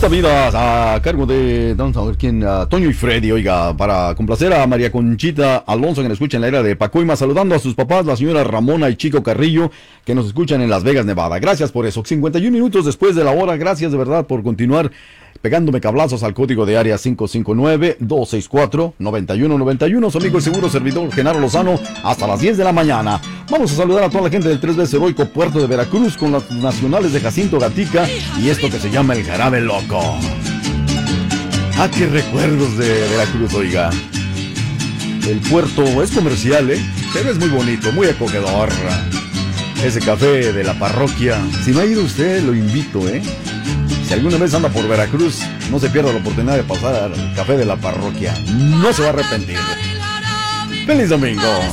Vidas a cargo de, vamos a ver quién, Toño y Freddy, oiga, para complacer a María Conchita Alonso, que nos escucha en la era de Pacoima, saludando a sus papás, la señora Ramona y Chico Carrillo, que nos escuchan en Las Vegas, Nevada. Gracias por eso. 51 minutos después de la hora, gracias de verdad por continuar pegándome cablazos al código de área 559-264-9191. Su amigo el seguro servidor Genaro Lozano, hasta las 10 de la mañana. Vamos a saludar a toda la gente del 3 veces heroico puerto de Veracruz con las nacionales de Jacinto Gatica y esto que se llama el jarabe loco. Ah, qué recuerdos de Veracruz, oiga. El puerto es comercial, pero es muy bonito, muy acogedor. Ese café de la parroquia, si no ha ido usted, lo invito, Si alguna vez anda por Veracruz, no se pierda la oportunidad de pasar al café de la parroquia. No se va a arrepentir. ¡Feliz domingo!